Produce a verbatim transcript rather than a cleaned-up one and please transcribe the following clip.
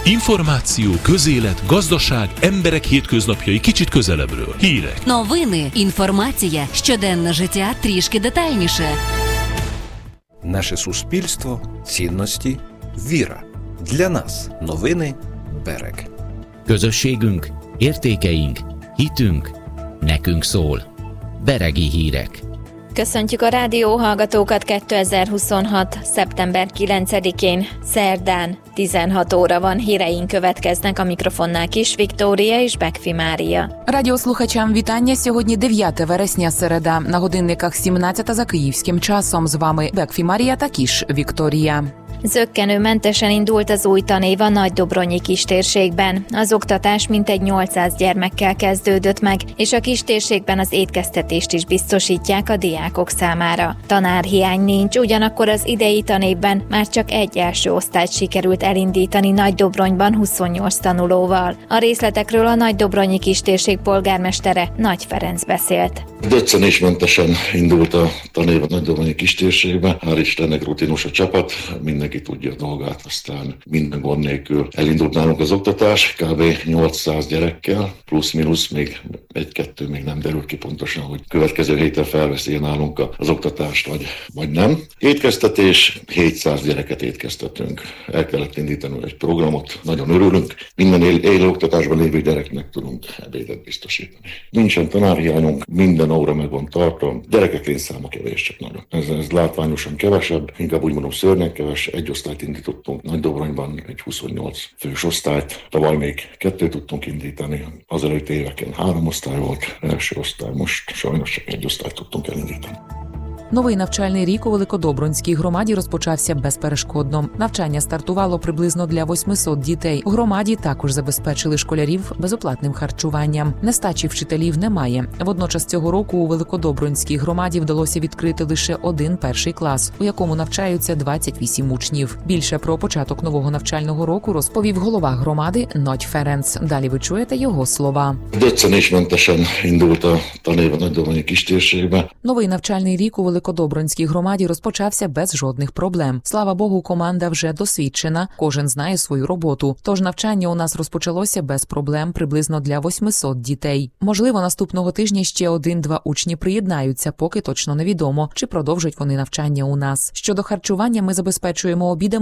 Információ, közélet, gazdaság, emberek hétköznapjai kicsit közelebbről. Hírek. Новини, інформація, щоденне життя трішки детальніше. Наше суспільство – цінності, віра. Для нас новини Берег. Közösségünk, értékeink, hitünk, nekünk szól. Beregi hírek. Köszöntjük a rádióhallgatókat kétezer-huszonhat. szeptember kilencedikén, szerdán, tizenhat óra van, híreink következnek, a мікрофоннál Кіш Вікторія і Бекфі Марія. Радіослухачам вітання. Сьогодні дев'яте вересня, середа. На годинниках сімнадцята за київським часом. З вами Бекфі Марія та Кіш Вікторія. Zökkenőmentesen indult az új tanév a Nagydobronyi kistérségben. Az oktatás mintegy nyolcszáz gyermekkel kezdődött meg, és a kistérségben az étkeztetést is biztosítják a diákok számára. Tanárhiány nincs, ugyanakkor az idei tanévben már csak egy első osztályt sikerült elindítani Nagydobronyban huszonnyolc tanulóval. A részletekről a Nagydobronyi kistérség polgármestere Nagy Ferenc beszélt. Döccenésmentesen indult a tanév a Nagydobronyi kistérségben. Hál' Istennek rutinus a csapat, mindenki tudja a dolgát, aztán minden gond nélkül elindult nálunk az oktatás, kb. nyolcszáz gyerekkel, plusz-minusz még egy-kettő még nem derült ki pontosan, hogy következő héten felveszi nálunk az oktatást, vagy, vagy nem. Étkeztetés, hétszáz gyereket étkeztetünk. El kellett indítani egy programot, nagyon örülünk. Minden él, élő oktatásban lévő gyereknek tudunk ebédet biztosítani. Nincsen tanárhiányunk, minden óra meg van tartva. Gyerekek létszáma kevés, csak nagyon. Ez, ez látványosan kevesebb, inkább úgy mondom szörnyen keves. Egy osztályt indítottunk Nagydobronyban, egy huszonnyolc fős osztályt. Tavaly még kettőt tudtunk indítani. Az előtt éveken három osztály volt, első osztály, most sajnos csak egy osztályt tudtunk elindítani. Новий навчальний рік у Великодобронській громаді розпочався безперешкодно. Навчання стартувало приблизно для восьмисот дітей. У громаді також забезпечили школярів безоплатним харчуванням. Нестачі вчителів немає. Водночас цього року у Великодобронській громаді вдалося відкрити лише один перший клас, у якому навчаються двадцять вісім учнів. Більше про початок нового навчального року розповів голова громади Nagy Ferenc. Далі ви чуєте його слова. Döccenésmentesen indult a tanév a Nagydobronyi kistérségben. Новий навчальний рік у Великодобронській громаді розпочався без жодних проблем. Слава Богу, команда вже досвідчена, кожен знає свою роботу. Тож навчання у нас розпочалося без проблем приблизно для восьмисот дітей. Можливо, наступного тижня ще один-два учні приєднаються, поки точно невідомо, чи продовжать вони навчання у нас. Щодо харчування, ми забезпечуємо обідами